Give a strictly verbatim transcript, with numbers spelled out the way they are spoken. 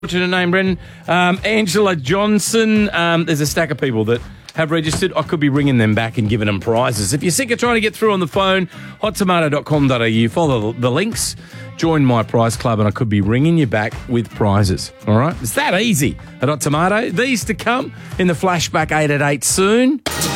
Fortunate name, Brendan. Um, Angela Johnson. Um, there's a stack of people that have registered. I could be ringing them back and giving them prizes. If you're sick of trying to get through on the phone, hot tomato dot com dot a u. Follow the links. Join my prize club and I could be ringing you back with prizes. All right? It's that easy at Hot Tomato. These to come in the flashback eight at eight soon.